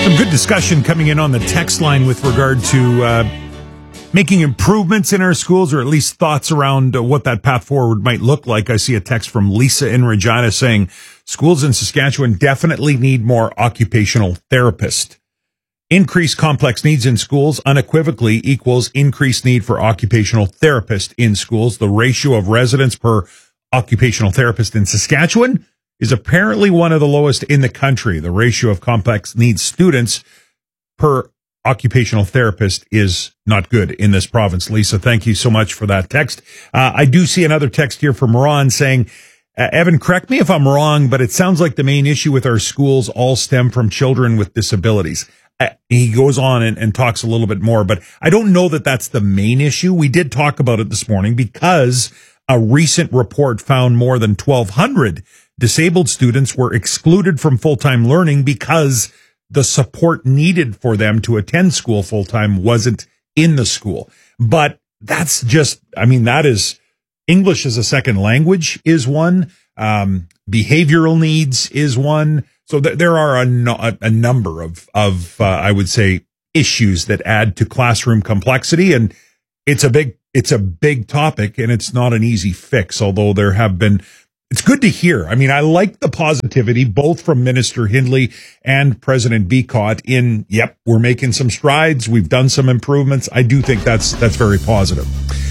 Some good discussion coming in on the text line with regard to making improvements in our schools, or at least thoughts around what that path forward might look like. I see a text from Lisa in Regina saying schools in Saskatchewan definitely need more occupational therapists. Increased complex needs in schools unequivocally equals increased need for occupational therapists in schools. The ratio of residents per occupational therapist in Saskatchewan is apparently one of the lowest in the country. The ratio of complex needs students per occupational therapist is not good in this province. Lisa, thank you so much for that text. I do see another text here from Ron saying, Evan, correct me if I'm wrong, but it sounds like the main issue with our schools all stem from children with disabilities. He goes on and talks a little bit more, but I don't know that that's the main issue. We did talk about it this morning because a recent report found more than 1,200 disabled students were excluded from full-time learning because the support needed for them to attend school full-time wasn't in the school. But that's just, that is English as a second language is one. Behavioral needs is one. So there are a number of I would say, issues that add to classroom complexity. And it's a big topic, and it's not an easy fix, although there have been. It's good to hear. I like the positivity, both from Minister Hindley and President Beacott in, we're making some strides. We've done some improvements. I do think that's very positive.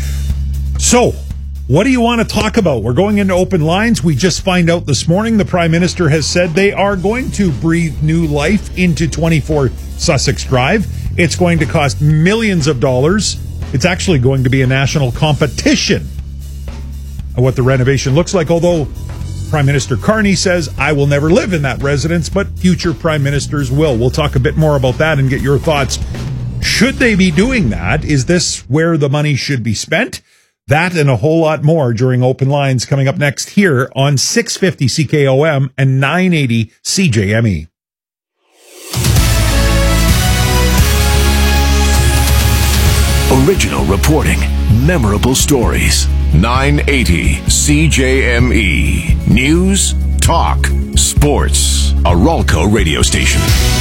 So what do you want to talk about? We're going into open lines. We just find out this morning the Prime Minister has said they are going to breathe new life into 24 Sussex Drive. It's going to cost millions of dollars. It's actually going to be a national competition what the renovation looks like, although Prime Minister Carney says, I will never live in that residence, but future prime ministers will. We'll talk a bit more about that and get your thoughts. Should they be doing that? Is this where the money should be spent? That and a whole lot more during Open Lines coming up next here on 650 CKOM and 980 CJME. Original reporting, memorable stories. 980 CJME. News, talk, sports. A Ralco radio station.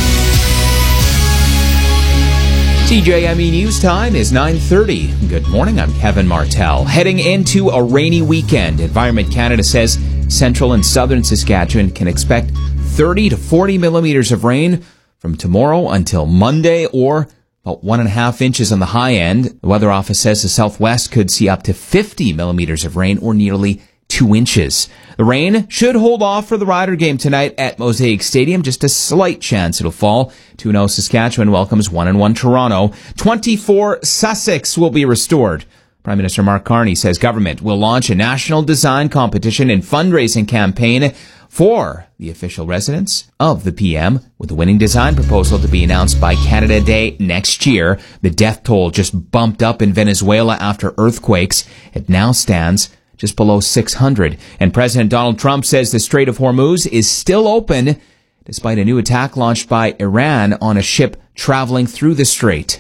CJME News Time is 9:30. Good morning, I'm Kevin Martell. Heading into a rainy weekend, Environment Canada says central and southern Saskatchewan can expect 30 to 40 millimeters of rain from tomorrow until Monday, or about 1.5 inches on the high end. The Weather Office says the southwest could see up to 50 millimeters of rain, or nearly 2 inches. The rain should hold off for the Rider game tonight at Mosaic Stadium. Just a slight chance it'll fall. 2-0 Saskatchewan welcomes 1-1 Toronto. 24 Sussex will be restored. Prime Minister Mark Carney says government will launch a national design competition and fundraising campaign for the official residence of the PM, with the winning design proposal to be announced by Canada Day next year. The death toll just bumped up in Venezuela after earthquakes. It now stands just below 600. And President Donald Trump says the Strait of Hormuz is still open, despite a new attack launched by Iran on a ship traveling through the strait.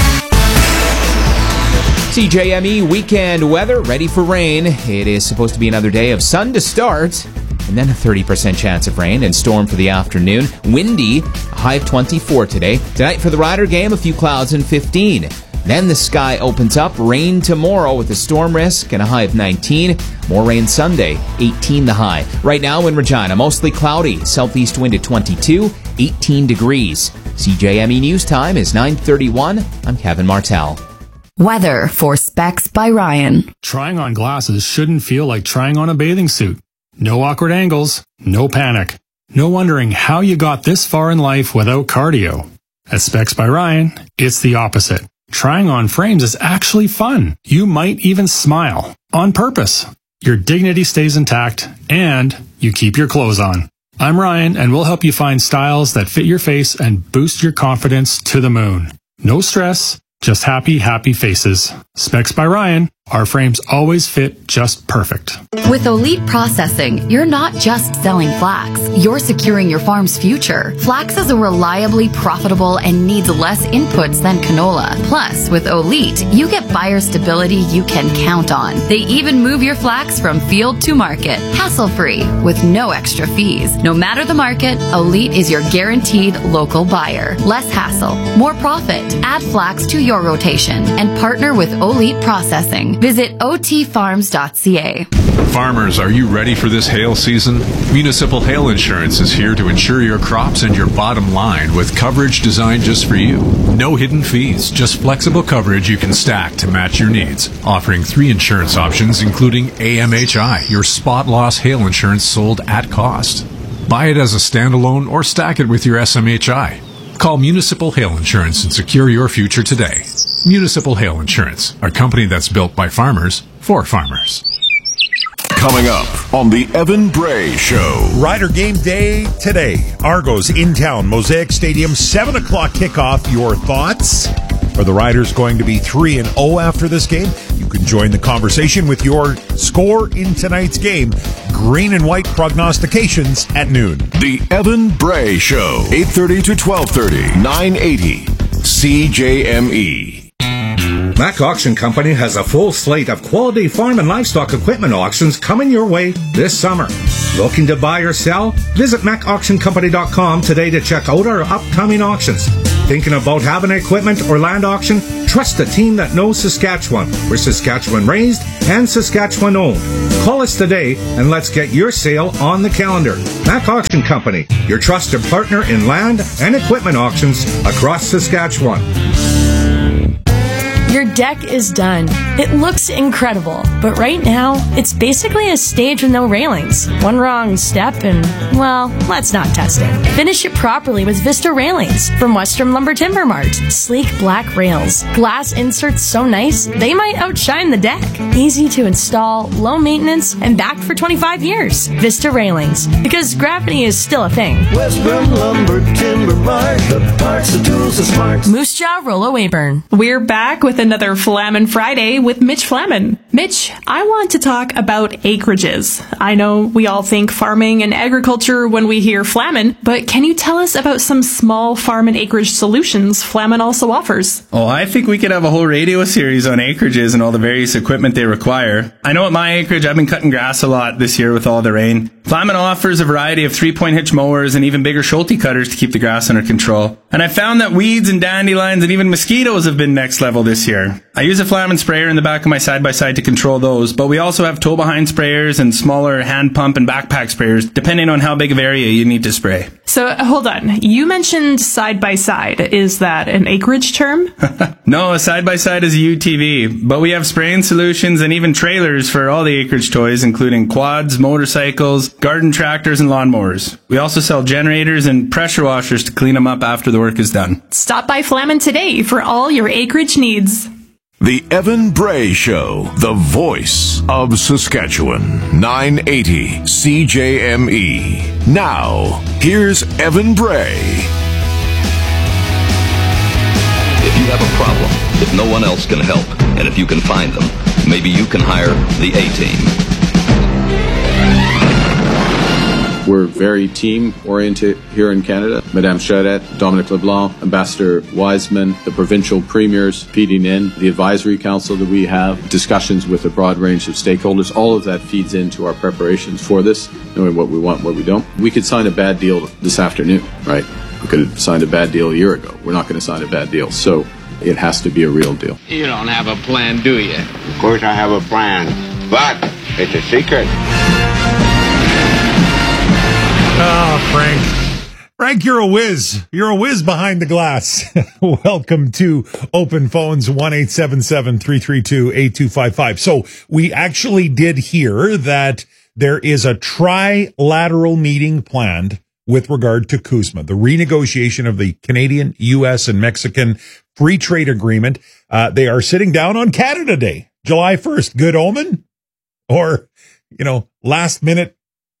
CJME weekend weather, ready for rain. It is supposed to be another day of sun to start, and then a 30% chance of rain and storm for the afternoon. Windy, a high of 24 today. Tonight for the Rider game, a few clouds and 15. Then the sky opens up, rain tomorrow with a storm risk and a high of 19. More rain Sunday, 18 the high. Right now in Regina, mostly cloudy, southeast wind at 22, 18 degrees. CJME News Time is 9:31. I'm Kevin Martell. Weather for Specs by Ryan. Trying on glasses shouldn't feel like trying on a bathing suit. No awkward angles, no panic. No wondering how you got this far in life without cardio. At Specs by Ryan, it's the opposite. Trying on frames is actually fun. You might even smile. On purpose. Your dignity stays intact, and you keep your clothes on. I'm Ryan, and we'll help you find styles that fit your face and boost your confidence to the moon. No stress, just happy, happy faces. Specs by Ryan. Our frames always fit just perfect. With Elite Processing, you're not just selling flax, you're securing your farm's future. Flax is a reliably profitable and needs less inputs than canola. Plus, with Elite, you get buyer stability you can count on. They even move your flax from field to market, hassle-free, with no extra fees. No matter the market, Elite is your guaranteed local buyer. Less hassle, more profit. Add flax to your rotation and partner with Elite Processing. Visit otfarms.ca. Farmers, are you ready for this hail season? Municipal Hail Insurance is here to insure your crops and your bottom line with coverage designed just for you. No hidden fees, just flexible coverage you can stack to match your needs. Offering 3 insurance options, including AMHI, your spot loss hail insurance sold at cost. Buy it as a standalone or stack it with your SMHI. Call Municipal Hail Insurance and secure your future today. Municipal Hail Insurance, a company that's built by farmers for farmers. Coming up on the Evan Bray Show. Rider game day today. Argos in town, Mosaic Stadium, 7 o'clock kickoff. Your thoughts? Are the Riders going to be 3-0 after this game? You can join the conversation with your score in tonight's game. Green and white prognostications at noon. The Evan Bray Show. 8:30 to 12:30. 980 CJME. Mac Auction Company has a full slate of quality farm and livestock equipment auctions coming your way this summer. Looking to buy or sell? Visit MacAuctionCompany.com today to check out our upcoming auctions. Thinking about having an equipment or land auction? Trust the team that knows Saskatchewan. We're Saskatchewan raised and Saskatchewan owned. Call us today and let's get your sale on the calendar. Mac Auction Company, your trusted partner in land and equipment auctions across Saskatchewan. Your deck is done. It looks incredible, but right now, it's basically a stage with no railings. One wrong step and, well, let's not test it. Finish it properly with Vista Railings from Western Lumber Timber Mart. Sleek black rails. Glass inserts so nice, they might outshine the deck. Easy to install, low maintenance, and backed for 25 years. Vista Railings, because gravity is still a thing. Western Lumber Timber Mart, the parts, the tools, the smarts. Moose Jaw Rollo Weyburn. We're back with another Flamin' Friday with Mitch Flamin. Mitch, I want to talk about acreages. I know we all think farming and agriculture when we hear Flamin', but can you tell us about some small farm and acreage solutions Flamin' also offers? Oh, I think we could have a whole radio series on acreages and all the various equipment they require. I know at my acreage, I've been cutting grass a lot this year with all the rain. Flamin' offers a variety of 3-point hitch mowers and even bigger Schulte cutters to keep the grass under control. And I found that weeds and dandelions and even mosquitoes have been next level this year. I use a Flamin' sprayer in the back of my side-by-side to control those, but we also have tow-behind sprayers and smaller hand pump and backpack sprayers, depending on how big of area you need to spray. So, hold on. You mentioned side-by-side. Is that an acreage term? No, a side-by-side is a UTV, but we have spraying solutions and even trailers for all the acreage toys, including quads, motorcycles, garden tractors, and lawnmowers. We also sell generators and pressure washers to clean them up after the work is done. Stop by Flamin' today for all your acreage needs. The Evan Bray Show, the voice of Saskatchewan. 980 CJME. Now, here's Evan Bray. If you have a problem, if no one else can help, and if you can find them, maybe you can hire the A-Team. We're very team-oriented here in Canada. Madame Charette, Dominic LeBlanc, Ambassador Wiseman, the provincial premiers feeding in, the advisory council that we have, discussions with a broad range of stakeholders. All of that feeds into our preparations for this, knowing what we want, what we don't. We could sign a bad deal this afternoon, right? We could have signed a bad deal a year ago. We're not going to sign a bad deal. So it has to be a real deal. You don't have a plan, do you? Of course I have a plan, but it's a secret. Oh, Frank, you're a whiz. You're a whiz behind the glass. Welcome to Open Phones, 1-877-332-8255. So we actually did hear that there is a trilateral meeting planned with regard to CUSMA, the renegotiation of the Canadian, U.S., and Mexican free trade agreement. They are sitting down on Canada Day, July 1st. Good omen? Or, last minute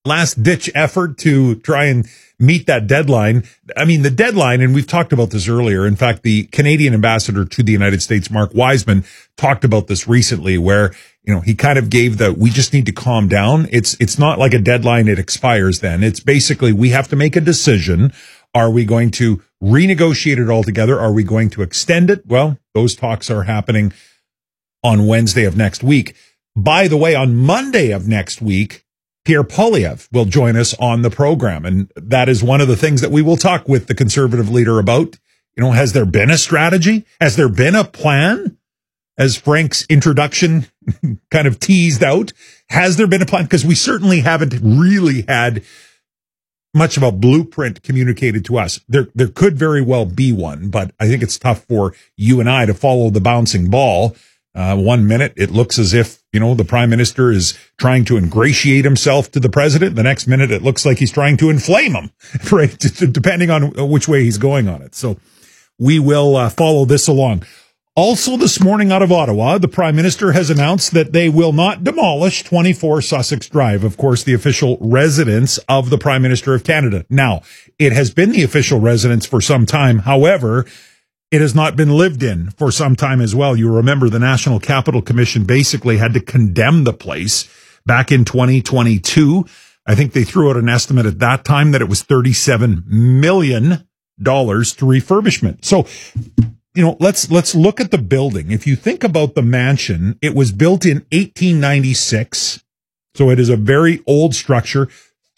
last-ditch effort to try and meet that deadline. I mean, the deadline, and we've talked about this earlier. In fact, the Canadian ambassador to the United States, Mark Wiseman, talked about this recently where, he kind of gave we just need to calm down. It's not like a deadline. It expires then. It's basically, we have to make a decision. Are we going to renegotiate it altogether? Are we going to extend it? Well, those talks are happening on Wednesday of next week. By the way, on Monday of next week, Pierre Poilievre will join us on the program. And that is one of the things that we will talk with the Conservative leader about. Has there been a strategy? Has there been a plan? As Frank's introduction kind of teased out, has there been a plan? Because we certainly haven't really had much of a blueprint communicated to us. There could very well be one, but I think it's tough for you and I to follow the bouncing ball. 1 minute, it looks as if, the prime minister is trying to ingratiate himself to the president. The next minute, it looks like he's trying to inflame him, right? Depending on which way he's going on it. So we will follow this along. Also this morning out of Ottawa, the prime minister has announced that they will not demolish 24 Sussex Drive, of course, the official residence of the Prime Minister of Canada. Now, it has been the official residence for some time. However, it has not been lived in for some time as well. You remember the National Capital Commission basically had to condemn the place back in 2022. I think they threw out an estimate at that time that it was $37 million to refurbishment. So, let's look at the building. If you think about the mansion, it was built in 1896. So it is a very old structure,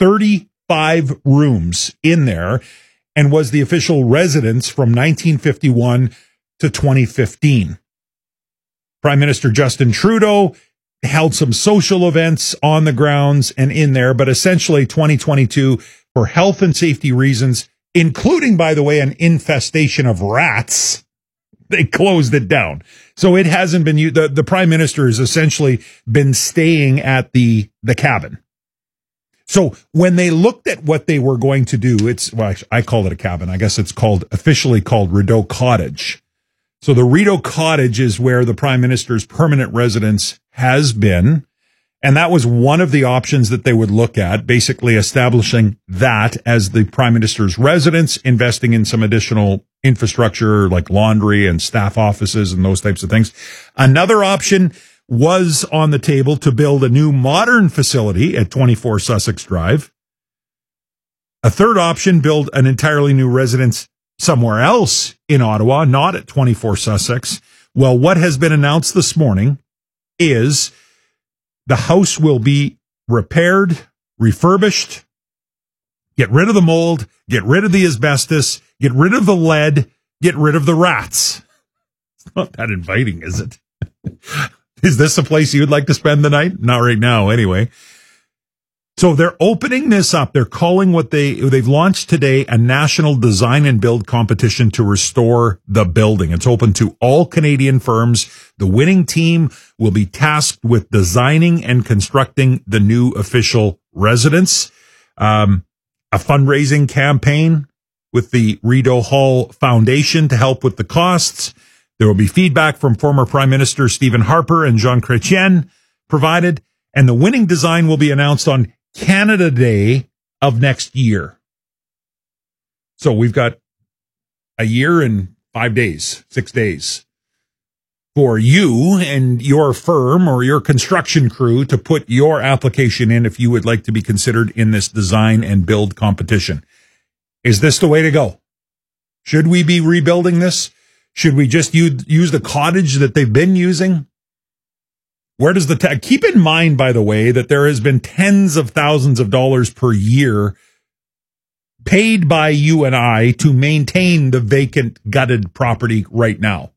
35 rooms in there, and was the official residence from 1951 to 2015. Prime Minister Justin Trudeau held some social events on the grounds and in there, but essentially 2022, for health and safety reasons, including, by the way, an infestation of rats, they closed it down. So it hasn't been used. The prime minister has essentially been staying at the cabin. So when they looked at what they were going to do, I call it a cabin. I guess it's officially called Rideau Cottage. So the Rideau Cottage is where the prime minister's permanent residence has been. And that was one of the options that they would look at, basically establishing that as the prime minister's residence, investing in some additional infrastructure like laundry and staff offices and those types of things. Another option was on the table to build a new modern facility at 24 Sussex Drive. A third option, build an entirely new residence somewhere else in Ottawa, not at 24 Sussex. Well, what has been announced this morning is the house will be repaired, refurbished, get rid of the mold, get rid of the asbestos, get rid of the lead, get rid of the rats. It's not that inviting, is it? Is this a place you would like to spend the night? Not right now, anyway. So they're opening this up. They're calling they've launched today a national design and build competition to restore the building. It's open to all Canadian firms. The winning team will be tasked with designing and constructing the new official residence. A fundraising campaign with the Rideau Hall Foundation to help with the costs. There will be feedback from former Prime Minister Stephen Harper and Jean Chrétien provided, and the winning design will be announced on Canada Day of next year. So we've got a year and 6 days for you and your firm or your construction crew to put your application in if you would like to be considered in this design and build competition. Is this the way to go? Should we be rebuilding this? Should we just use the cottage that they've been using? Where does keep in mind, by the way, that there has been tens of thousands of dollars per year paid by you and I to maintain the vacant, gutted property right now.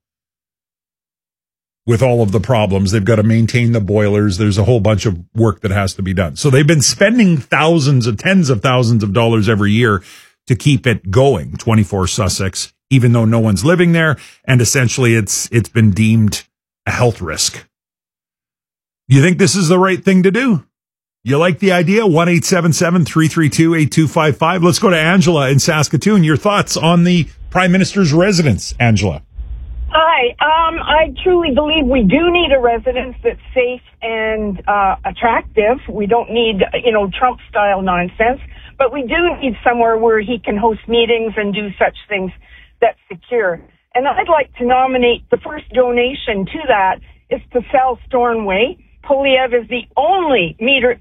With all of the problems, they've got to maintain the boilers. There's a whole bunch of work that has to be done. So they've been spending tens of thousands of dollars every year to keep it going, 24 Sussex, even though no one's living there. And essentially it's been deemed a health risk. You think this is the right thing to do? You like the idea? 1-877-332-8255. Let's go to Angela in Saskatoon. Your thoughts on the Prime Minister's residence, Angela? Hi. I truly believe we do need a residence that's safe and attractive. We don't need, Trump-style nonsense, but we do need somewhere where he can host meetings and do such things that's secure. And I'd like to nominate the first donation to that is to Sal Stornoway. Poilievre is the only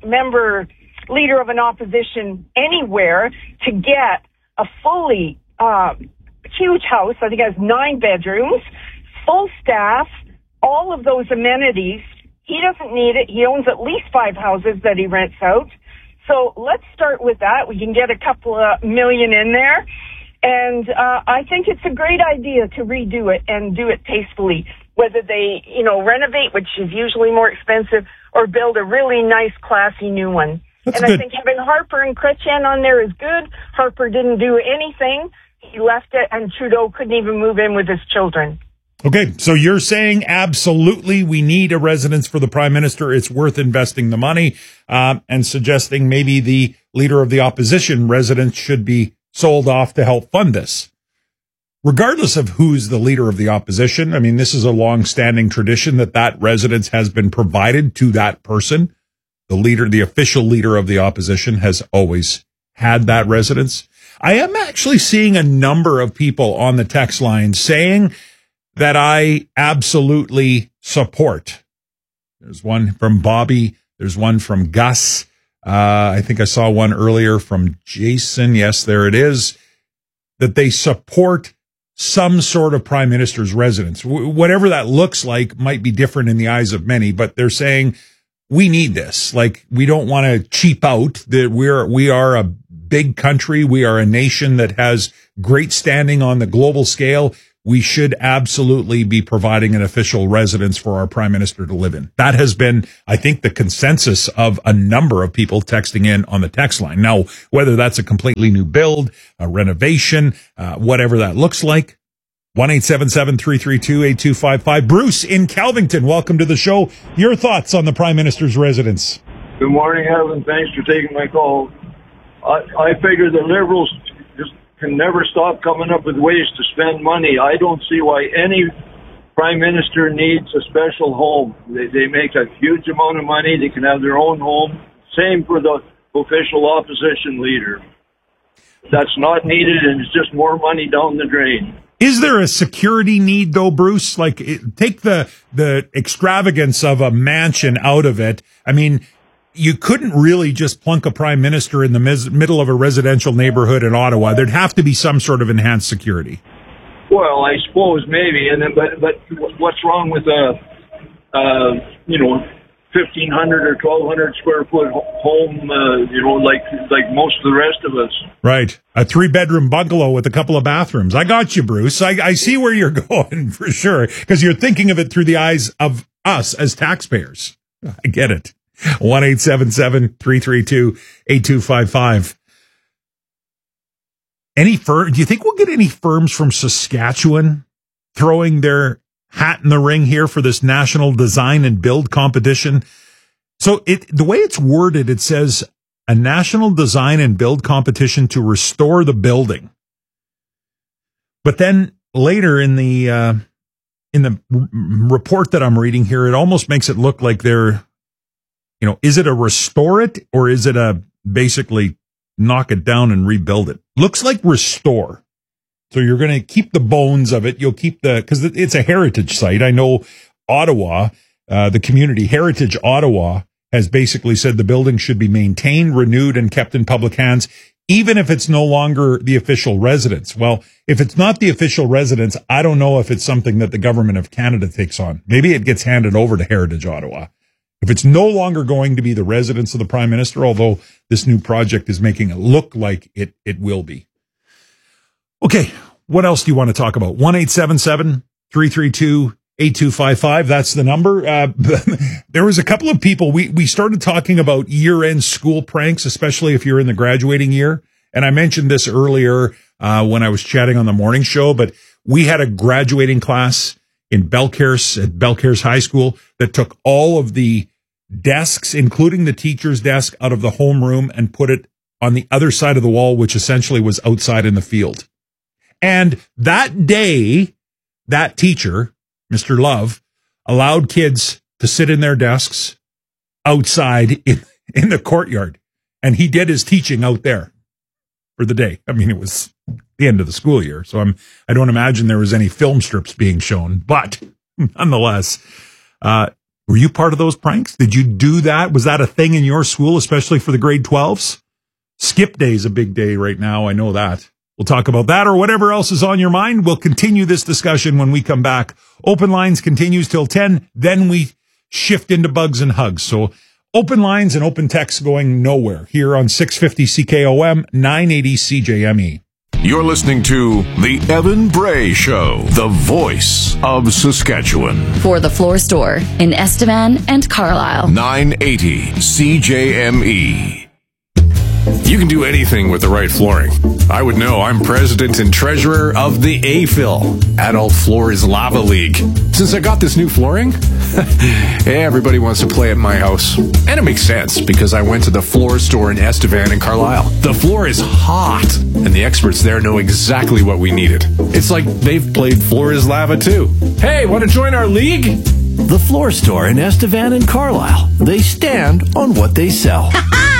leader of an opposition anywhere to get a fully huge house. I think it has 9 bedrooms, full staff, all of those amenities. He doesn't need it. He owns at least 5 houses that he rents out. So let's start with that. We can get a couple of million in there. And I think it's a great idea to redo it and do it tastefully, whether they, renovate, which is usually more expensive, or build a really nice, classy new one. That's and good. I think having Harper and Chrétien on there is good. Harper didn't do anything. He left it, and Trudeau couldn't even move in with his children. Okay, so you're saying absolutely we need a residence for the Prime Minister. It's worth investing the money, and suggesting maybe the Leader of the Opposition residence should be sold off to help fund this. Regardless of who's the Leader of the Opposition, I mean, this is a long-standing tradition that residence has been provided to that person. The official Leader of the Opposition has always had that residence. I am actually seeing a number of people on the text line saying that I absolutely support. There's one from Bobby. There's one from Gus. I think I saw one earlier from Jason. Yes, there it is. That they support some sort of Prime Minister's residence. Whatever that looks like might be different in the eyes of many, but they're saying we need this. Like, we don't want to cheap out that we are a big country. We are a nation that has great standing on the global scale. We should absolutely be providing an official residence for our Prime Minister to live in. That has been, I think, the consensus of a number of people texting in on the text line. Now, whether that's a completely new build, a renovation, whatever that looks like, 1-877-332-8255. Bruce in Calvington, welcome to the show. Your thoughts on the Prime Minister's residence? Good morning, Evan. Thanks for taking my call. I figure the Liberals just can never stop coming up with ways to spend money. I don't see why any Prime Minister needs a special home. They make a huge amount of money. They can have their own home. Same for the official opposition leader. That's not needed, and it's just more money down the drain. Is there a security need, though, Bruce? Like, take the extravagance of a mansion out of it. I mean, you couldn't really just plunk a Prime Minister in the middle of a residential neighborhood in Ottawa. There'd have to be some sort of enhanced security. Well, I suppose maybe, and then, but what's wrong with a 1,500 or 1,200 square foot home? Like most of the rest of us. Right, a 3-bedroom bungalow with a couple of bathrooms. I got you, Bruce. I see where you're going for sure, because you're thinking of it through the eyes of us as taxpayers. I get it. 1-877-332-8255. Do you think we'll get any firms from Saskatchewan throwing their hat in the ring here for this national design and build competition? So the way it's worded, it says a national design and build competition to restore the building. But then later in the report that I'm reading here, it almost makes it look like they're, is it a restore it, or is it a basically knock it down and rebuild it? Looks like restore. So you're going to keep the bones of it. You'll keep because it's a heritage site. I know Ottawa, the community Heritage Ottawa has basically said the building should be maintained, renewed, and kept in public hands, even if it's no longer the official residence. Well, if it's not the official residence, I don't know if it's something that the government of Canada takes on. Maybe it gets handed over to Heritage Ottawa. If it's no longer going to be the residence of the Prime Minister, although this new project is making it look like it will be. Okay, what else do you want to talk about? 1-877-332-8255. That's the number. There was a couple of people. We started talking about year-end school pranks, especially if you're in the graduating year. And I mentioned this earlier when I was chatting on the morning show, but we had a graduating class in Belcairse at Belcairse High School that took all of the desks, including the teacher's desk, out of the homeroom and put it on the other side of the wall, which essentially was outside in the field. And that day, that teacher, Mr. Love, allowed kids to sit in their desks outside in the courtyard. And he did his teaching out there for the day. I mean, it was the end of the school year, so I don't imagine there was any film strips being shown. But nonetheless, were you part of those pranks? Did you do that? Was that a thing in your school, especially for the grade 12s? Skip day is a big day right now. I know that. We'll talk about that or whatever else is on your mind. We'll continue this discussion when we come back. Open lines continues till 10. Then we shift into bugs and hugs. So open lines and open text going nowhere here on 650 CKOM, 980 CJME. You're listening to The Evan Bray Show, the voice of Saskatchewan. For the Floor Store in Estevan and Carlisle. 980 CJME. You can do anything with the right flooring. I would know. I'm president and treasurer of the AFIL, Adult Floors Lava League. Since I got this new flooring, everybody wants to play at my house. And it makes sense because I went to the Floor Store in Estevan and Carlisle. The floor is hot, and the experts there know exactly what we needed. It's like they've played Floor is Lava too. Hey, want to join our league? The Floor Store in Estevan and Carlisle. They stand on what they sell.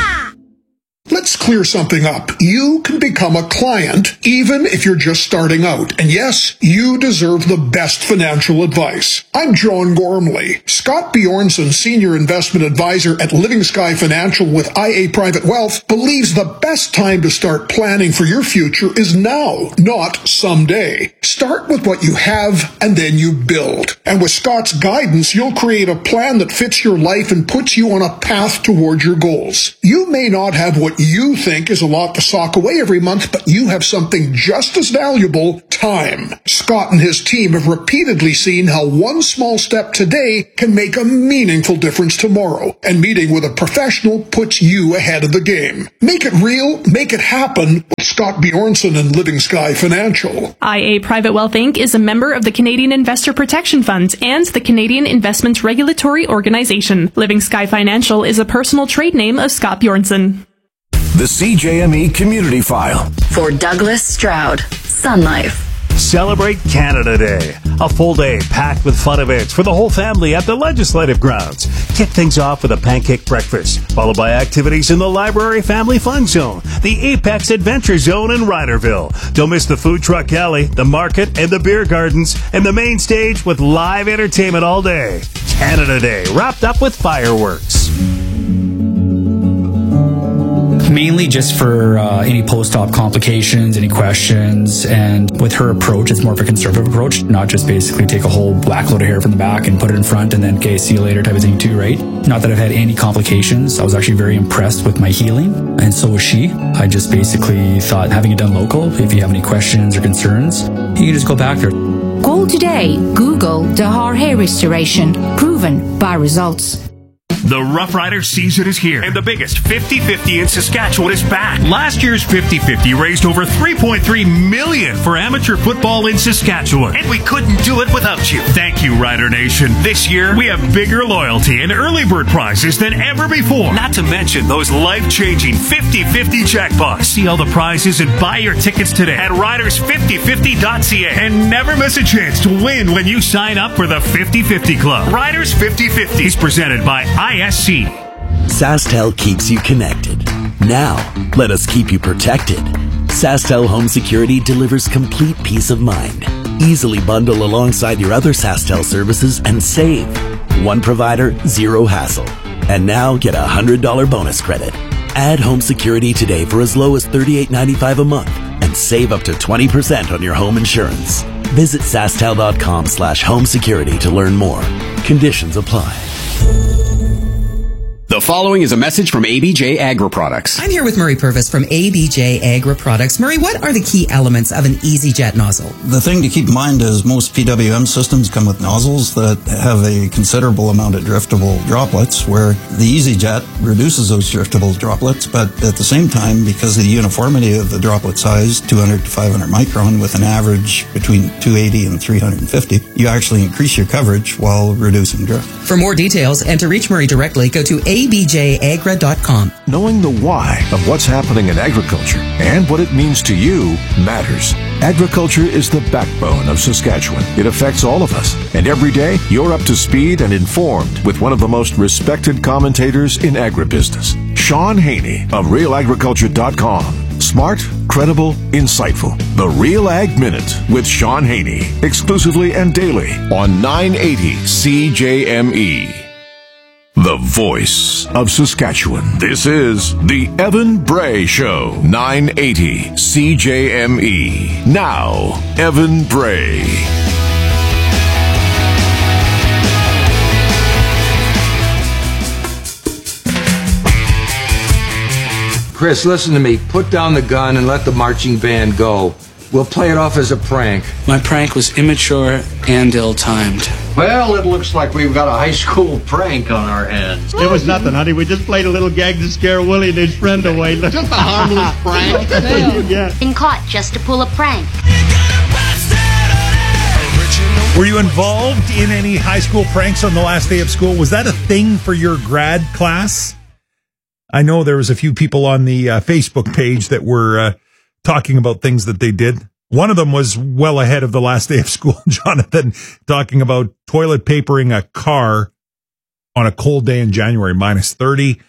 Let's clear something up. You can become a client even if you're just starting out. And yes, you deserve the best financial advice. I'm John Gormley. Scott Bjornson, Senior Investment Advisor at Living Sky Financial with IA Private Wealth, believes the best time to start planning for your future is now, not someday. Start with what you have and then you build. And with Scott's guidance, you'll create a plan that fits your life and puts you on a path towards your goals. You may not have what you think is a lot to sock away every month, but you have something just as valuable, time. Scott and his team have repeatedly seen how one small step today can make a meaningful difference tomorrow, and meeting with a professional puts you ahead of the game. Make it real, make it happen with Scott Bjornson and Living Sky Financial. IA Private Wealth Inc. is a member of the Canadian Investor Protection Fund and the Canadian Investment Regulatory Organization. Living Sky Financial is a personal trade name of Scott Bjornson. The CJME Community File. For Douglas Stroud, Sun Life. Celebrate Canada Day. A full day packed with fun events for the whole family at the Legislative Grounds. Kick things off with a pancake breakfast, followed by activities in the Library Family Fun Zone, the Apex Adventure Zone in Riderville. Don't miss the Food Truck Alley, the market, and the beer gardens, and the main stage with live entertainment all day. Canada Day, wrapped up with fireworks. Mainly just for any post-op complications, any questions, and with her approach, it's more of a conservative approach, not just basically take a whole whack load of hair from the back and put it in front and then, okay, see you later type of thing too, right? Not that I've had any complications. I was actually very impressed with my healing, and so was she. I just basically thought having it done local, if you have any questions or concerns, you can just go back there. Call today. Google Dahar Hair Restoration. Proven by results. The Rough Rider season is here, and the biggest 50-50 in Saskatchewan is back. Last year's 50-50 raised over $3.3 million for amateur football in Saskatchewan, and we couldn't do it without you. Thank you, Rider Nation. This year, we have bigger loyalty and early bird prizes than ever before. Not to mention those life-changing 50-50 jackpots. See all the prizes and buy your tickets today at riders5050.ca, and never miss a chance to win when you sign up for the 50-50 Club. Riders 50-50 is presented by ISC. SaskTel keeps you connected. Now, let us keep you protected. SaskTel Home Security delivers complete peace of mind. Easily bundle alongside your other SaskTel services and save. One provider, zero hassle. And now get a $100 bonus credit. Add home security today for as low as $38.95 a month and save up to 20% on your home insurance. Visit SaskTel.com/home security to learn more. Conditions apply. The following is a message from ABJ Agri-Products. I'm here with Murray Purvis from ABJ Agri-Products. Murray, what are the key elements of an EasyJet nozzle? The thing to keep in mind is most PWM systems come with nozzles that have a considerable amount of driftable droplets, where the EasyJet reduces those driftable droplets, but at the same time, because of the uniformity of the droplet size, 200 to 500 micron, with an average between 280 and 350, you actually increase your coverage while reducing drift. For more details and to reach Murray directly, go to abjagra.com. Knowing the why of what's happening in agriculture and what it means to you matters. Agriculture is the backbone of Saskatchewan. It affects all of us. And every day, you're up to speed and informed with one of the most respected commentators in agribusiness, Sean Haney of RealAgriculture.com. Smart, credible, insightful. The Real Ag Minute with Sean Haney. Exclusively and daily on 980 CJME. The voice of Saskatchewan. This is the Evan Bray Show, 980 CJME. Now, Evan Bray. Chris, listen to me. Put down the gun and let the marching band go. We'll play it off as a prank. My prank was immature and ill-timed. Well, it looks like we've got a high school prank on our hands. It was nothing, honey. We just played a little gag to scare Willie and his friend away. Just a harmless prank. Yeah. Been caught just to pull a prank. Were you involved in any high school pranks on the last day of school? Was that a thing for your grad class? I know there was a few people on the Facebook page that were talking about things that they did. One of them was well ahead of the last day of school, Jonathan, talking about toilet papering a car on a cold day in January, minus 30.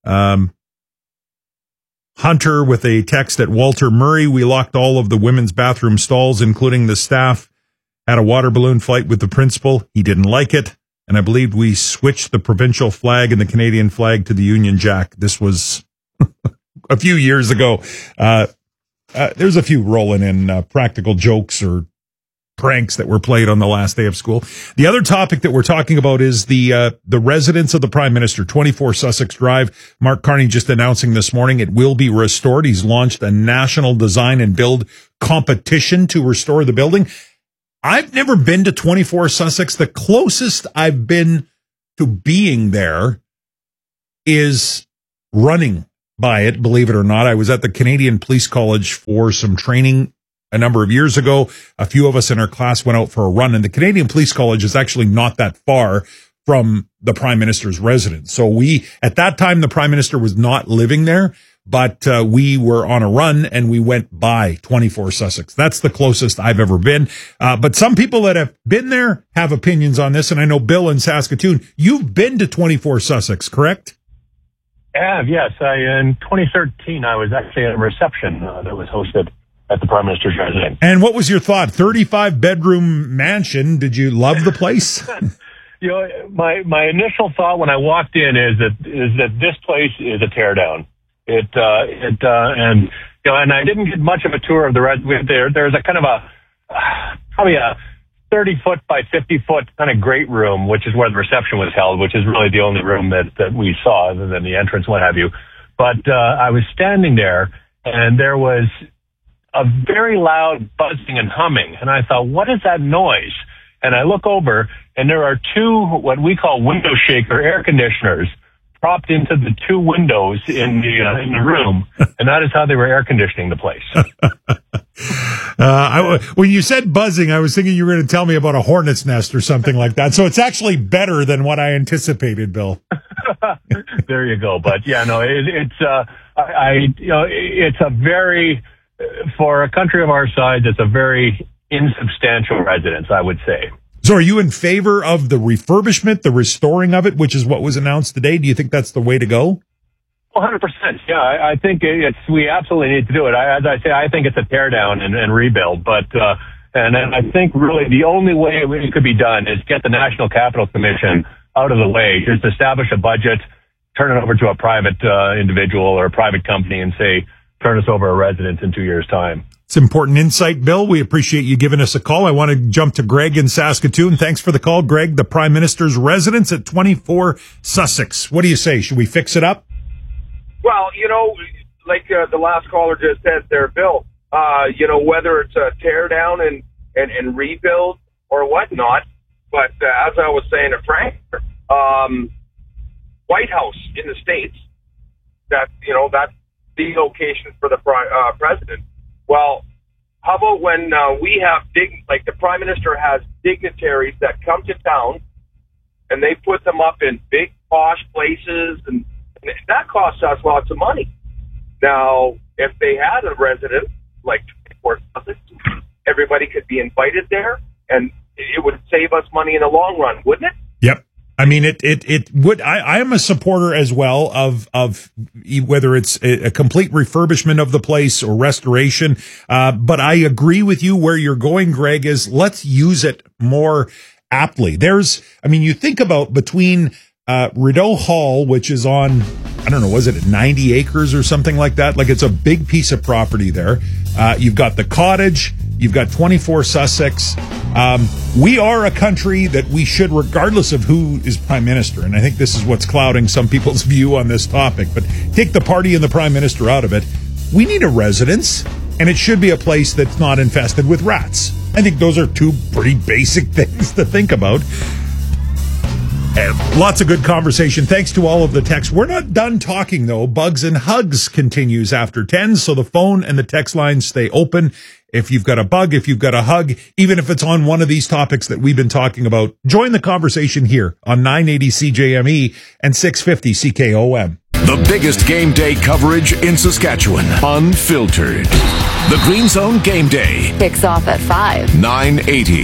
Hunter with a text at Walter Murray. We locked all of the women's bathroom stalls, including the staff. Had a water balloon fight with the principal. He didn't like it. And I believe we switched the provincial flag and the Canadian flag to the Union Jack. This was a few years ago. There's a few rolling in practical jokes or pranks that were played on the last day of school. The other topic that we're talking about is the residence of the Prime Minister, 24 Sussex Drive. Mark Carney just announcing this morning it will be restored. He's launched a national design and build competition to restore the building. I've never been to 24 Sussex. The closest I've been to being there is running by it, believe it or not. I was at the Canadian Police College for some training a number of years ago. A few of us in our class went out for a run, and the Canadian Police College is actually not that far from the Prime Minister's residence. So at that time, the Prime Minister was not living there, but we were on a run and we went by 24 Sussex. That's the closest I've ever been. But some people that have been there have opinions on this. And I know Bill in Saskatoon, you've been to 24 Sussex, correct? I have, yes. In 2013, I was actually at a reception that was hosted at the Prime Minister's residence. And what was your thought? 35-bedroom mansion. Did you love the place? My initial thought when I walked in is that this place is a teardown. And I didn't get much of a tour of the residence. There's a kind of probably a 30-foot by 50-foot kind of great room, which is where the reception was held, which is really the only room that we saw other than the entrance, what have you. But I was standing there, and there was a very loud buzzing and humming, and I thought, what is that noise? And I look over, and there are two what we call window shaker air conditioners propped into the two windows in the room, and that is how they were air conditioning the place. When you said buzzing, I was thinking you were going to tell me about a hornet's nest or something like that. So it's actually better than what I anticipated, Bill. There you go. But yeah, no, it's a very, for a country of our size, it's a very insubstantial residence, I would say. So are you in favor of the refurbishment, the restoring of it, which is what was announced today? Do you think that's the way to go? 100%. Yeah, I think we absolutely need to do it. As I say, I think it's a teardown and rebuild. But and I think really the only way it could be done is get the National Capital Commission out of the way, just establish a budget, turn it over to a private individual or a private company and say, turn us over a residence in 2 years' time. It's important insight, Bill. We appreciate you giving us a call. I want to jump to Greg in Saskatoon. Thanks for the call, Greg. The Prime Minister's residence at 24 Sussex. What do you say? Should we fix it up? Well, like the last caller just said there, Bill, whether it's a tear down and rebuild or whatnot, but as I was saying to Frank, White House in the States, that's the location for the president. Well, how about when we have the Prime Minister has dignitaries that come to town and they put them up in big posh places, and that costs us lots of money. Now, if they had a residence like Port Sussex, everybody could be invited there, and it would save us money in the long run, wouldn't it? Yep. I mean, it would. I am a supporter as well of whether it's a complete refurbishment of the place or restoration. But I agree with you where you're going, Greg, is let's use it more aptly. You think about between Rideau Hall, which is on, I don't know, was it 90 acres or something like that? Like, it's a big piece of property there. You've got the cottage. You've got 24 Sussex. We are a country that we should, regardless of who is prime minister, and I think this is what's clouding some people's view on this topic, but take the party and the prime minister out of it. We need a residence, and it should be a place that's not infested with rats. I think those are two pretty basic things to think about. Lots of good conversation. Thanks to all of the texts. We're not done talking, though. Bugs and Hugs continues after 10, so the phone and the text lines stay open. If you've got a bug, if you've got a hug, even if it's on one of these topics that we've been talking about, join the conversation here on 980 CJME and 650 CKOM. The biggest game day coverage in Saskatchewan. Unfiltered. The Green Zone Game Day. Kicks off at 5. 980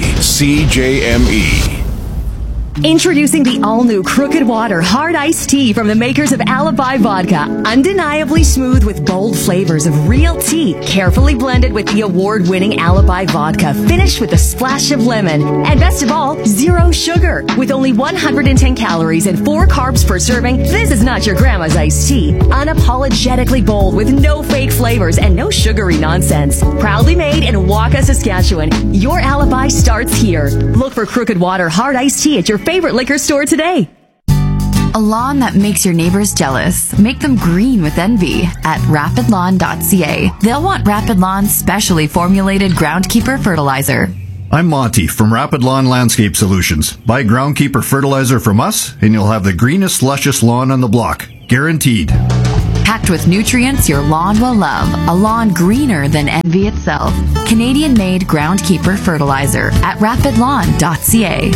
CJME. Introducing the all-new Crooked Water Hard Iced Tea from the makers of Alibi Vodka. Undeniably smooth with bold flavors of real tea, carefully blended with the award-winning Alibi Vodka, finished with a splash of lemon. And best of all, zero sugar. With only 110 calories and 4 carbs per serving, this is not your grandma's iced tea. Unapologetically bold with no fake flavors and no sugary nonsense. Proudly made in Waka, Saskatchewan. Your alibi starts here. Look for Crooked Water Hard Iced Tea at your favorite liquor store today. A lawn that makes your neighbors jealous. Make them green with envy at rapidlawn.ca. They'll want Rapid Lawn's specially formulated Groundkeeper fertilizer. I'm Monty from Rapid Lawn Landscape Solutions. Buy Groundkeeper fertilizer from us and you'll have the greenest, luscious lawn on the block. Guaranteed. Packed with nutrients your lawn will love. A lawn greener than envy itself. Canadian-made Groundkeeper fertilizer at rapidlawn.ca.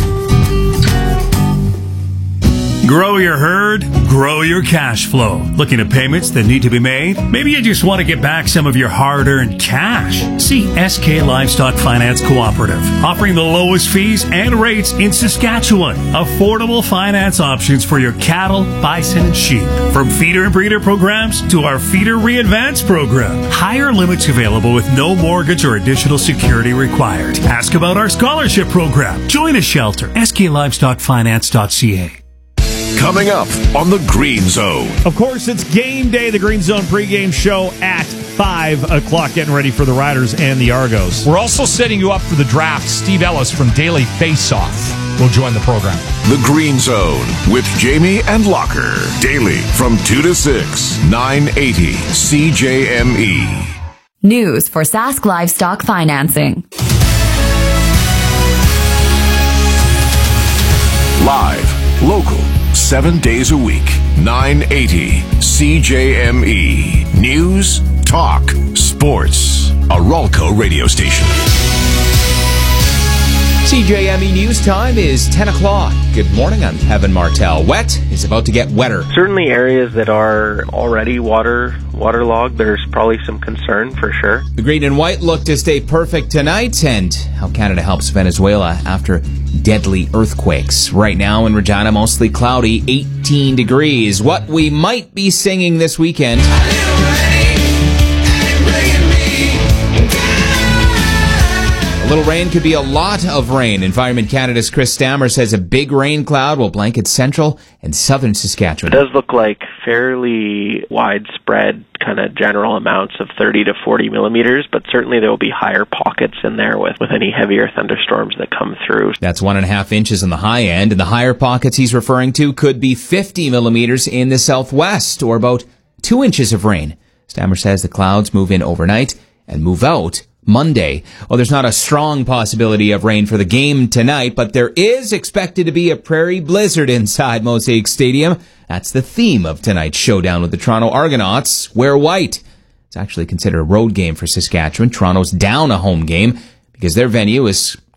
Grow your herd, grow your cash flow. Looking at payments that need to be made? Maybe you just want to get back some of your hard-earned cash. See SK Livestock Finance Cooperative, offering the lowest fees and rates in Saskatchewan. Affordable finance options for your cattle, bison, and sheep. From feeder and breeder programs to our Feeder Re-Advance program. Higher limits available with no mortgage or additional security required. Ask about our scholarship program. Join a shelter. SKLivestockFinance.ca. Coming up on the Green Zone. Of course, it's game day, the Green Zone pregame show at 5 o'clock, getting ready for the Riders and the Argos. We're also setting you up for the draft. Steve Ellis from Daily Face-Off will join the program. The Green Zone with Jamie and Locker. Daily from 2 to 6, 980 CJME. News for Sask Livestock Financing. Live, local, 7 days a week, 980 CJME. News, talk, sports. A Ralco radio station. CJME News time is 10 o'clock. Good morning, I'm Kevin Martell. Wet is about to get wetter. Certainly areas that are already waterlogged, there's probably some concern for sure. The green and white look to stay perfect tonight, and how Canada helps Venezuela after deadly earthquakes. Right now in Regina, mostly cloudy, 18 degrees. What we might be singing this weekend. A little rain could be a lot of rain. Environment Canada's Chris Stammer says a big rain cloud will blanket central and southern Saskatchewan. It does look like fairly widespread kind of general amounts of 30 to 40 millimeters, but certainly there will be higher pockets in there with any heavier thunderstorms that come through. That's 1.5 inches on the high end, and the higher pockets he's referring to could be 50 millimeters in the southwest, or about 2 inches of rain. Stammer says the clouds move in overnight and move out Monday. Well, there's not a strong possibility of rain for the game tonight, but there is expected to be a prairie blizzard inside Mosaic Stadium. That's the theme of tonight's showdown with the Toronto Argonauts. Wear white. It's actually considered a road game for Saskatchewan. Toronto's down a home game because their venue is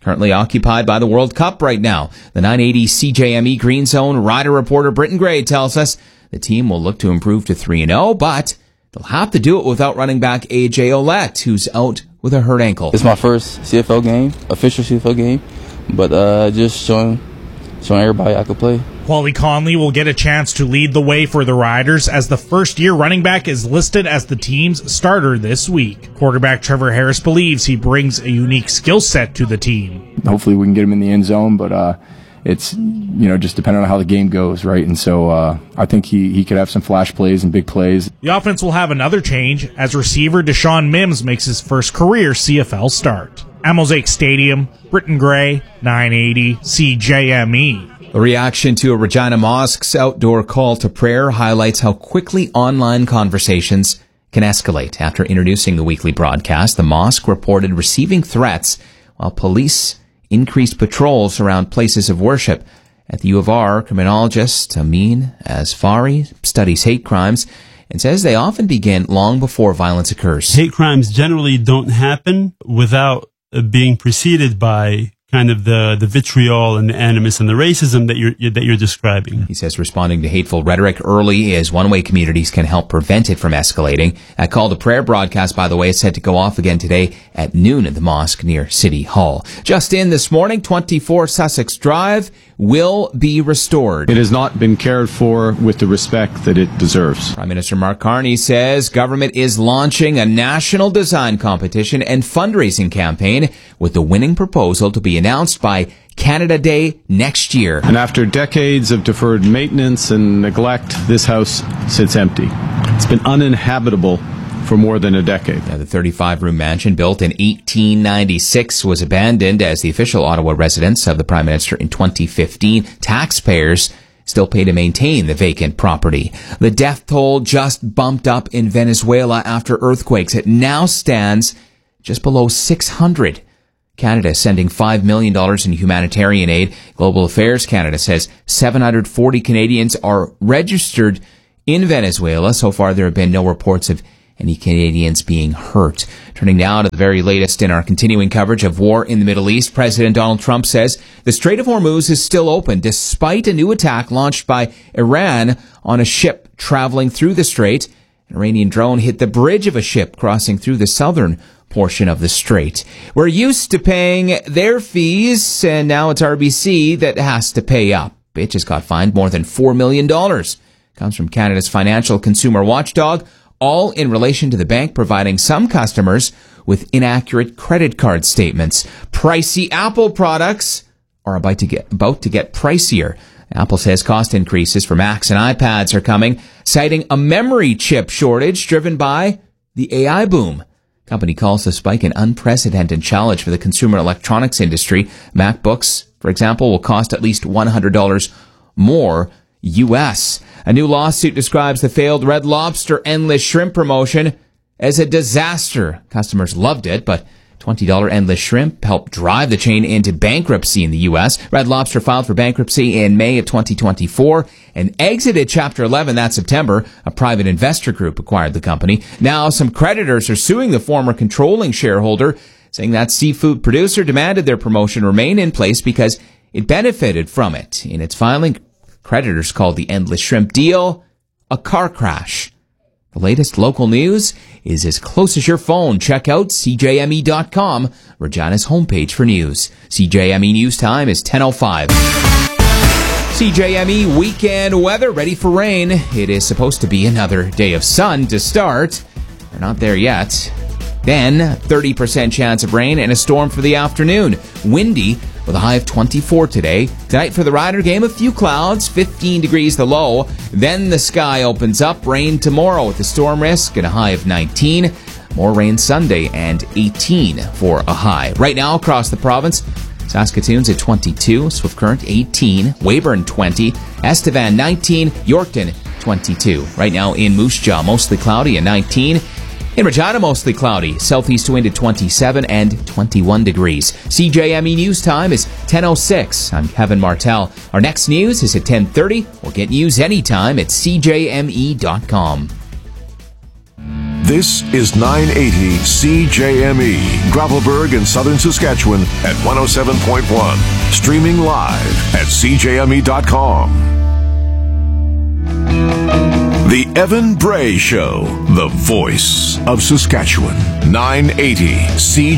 currently occupied by the World Cup right now. The 980 CJME Green Zone rider reporter Britton Gray tells us the team will look to improve to 3-0, but they'll have to do it without running back AJ Ouellette, who's out with a hurt ankle. It's my first CFL game, official CFL game, but just showing everybody I could play. Wally Conley will get a chance to lead the way for the Riders as the first-year running back is listed as the team's starter this week. Quarterback Trevor Harris believes he brings a unique skill set to the team. Hopefully we can get him in the end zone, but it's just depending on how the game goes, right? And so I think he could have some flash plays and big plays. The offense will have another change as receiver Deshaun Mims makes his first career CFL start. At Mosaic Stadium, Britton Gray, 980 CJME. A reaction to a Regina Mosque's outdoor call to prayer highlights how quickly online conversations can escalate. After introducing the weekly broadcast, the mosque reported receiving threats while police increased patrols around places of worship. At the U of R, criminologist Amin Asfari studies hate crimes and says they often begin long before violence occurs. Hate crimes generally don't happen without being preceded by kind of the vitriol and the animus and the racism that you're describing. He says responding to hateful rhetoric early is one way communities can help prevent it from escalating. That call to prayer broadcast, by the way, is set to go off again today at noon at the mosque near City Hall. Just in this morning, 24 Sussex Drive will be restored. It has not been cared for with the respect that it deserves. Prime Minister Mark Carney says government is launching a national design competition and fundraising campaign with the winning proposal to be announced by Canada Day next year. And after decades of deferred maintenance and neglect, this house sits empty. It's been uninhabitable for more than a decade. Now, the 35-room mansion built in 1896 was abandoned as the official Ottawa residence of the Prime Minister in 2015. Taxpayers still pay to maintain the vacant property. The death toll just bumped up in Venezuela after earthquakes. It now stands just below 600. Canada sending $5 million in humanitarian aid. Global Affairs Canada says 740 Canadians are registered in Venezuela. So far, there have been no reports of any Canadians being hurt. Turning now to the very latest in our continuing coverage of war in the Middle East, President Donald Trump says the Strait of Hormuz is still open despite a new attack launched by Iran on a ship traveling through the strait. An Iranian drone hit the bridge of a ship crossing through the southern portion of the strait. We're used to paying their fees, and now it's RBC that has to pay up. It just got fined more than $4 million. Comes from Canada's financial consumer watchdog, all in relation to the bank providing some customers with inaccurate credit card statements. Pricey Apple products are about to get pricier. Apple says cost increases for Macs and iPads are coming, citing a memory chip shortage driven by the AI boom. Company calls the spike an unprecedented challenge for the consumer electronics industry. MacBooks, for example, will cost at least $100 more U.S. A new lawsuit describes the failed Red Lobster Endless Shrimp promotion as a disaster. Customers loved it, but $20 Endless Shrimp helped drive the chain into bankruptcy in the U.S. Red Lobster filed for bankruptcy in May of 2024 and exited Chapter 11 that September. A private investor group acquired the company. Now some creditors are suing the former controlling shareholder, saying that seafood producer demanded their promotion remain in place because it benefited from it. In its filing, creditors called the Endless Shrimp deal a car crash. The latest local news is as close as your phone. Check out CJME.com, Regina's homepage for news. CJME News Time is 10:05. CJME weekend weather ready for rain. It is supposed to be another day of sun to start. We're not there yet. Then, 30% chance of rain and a storm for the afternoon. Windy with a high of 24 today. Tonight for the Rider game, a few clouds, 15 degrees the low. Then the sky opens up. Rain tomorrow with a storm risk and a high of 19. More rain Sunday and 18 for a high. Right now across the province, Saskatoon's at 22, Swift Current 18, Weyburn 20, Estevan 19, Yorkton 22. Right now in Moose Jaw, mostly cloudy at 19. In Regina, mostly cloudy. Southeast wind at 27 and 21 degrees. CJME News Time is 10:06. I'm Kevin Martell. Our next news is at 10:30. We'll get news anytime at CJME.com. This is 980 CJME, Gravelburg in southern Saskatchewan at 107.1. Streaming live at CJME.com. The Evan Bray Show, the voice of Saskatchewan. 980 CJME.